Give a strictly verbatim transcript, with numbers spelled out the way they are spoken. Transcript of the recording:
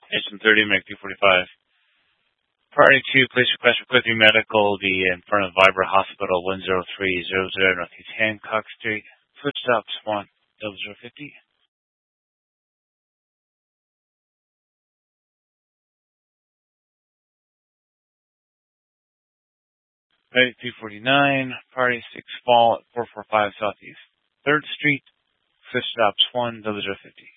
Station thirty, Medic two forty-five. Priority two, police request for Quickly Medical, the in front of Vibra Hospital, one zero three zero zero Northeast Hancock Street. Switch stops one double zero fifty. Medic two forty-nine, priority six fall at four forty-five Southeast third Street. Switch stops one double zero fifty.